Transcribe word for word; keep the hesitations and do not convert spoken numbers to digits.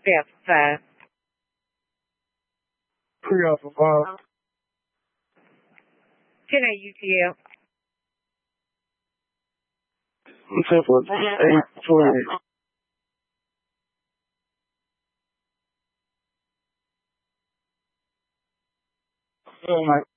Stay up for five. Three off of five. ten eight U T L. ten for eight twenty. Oh my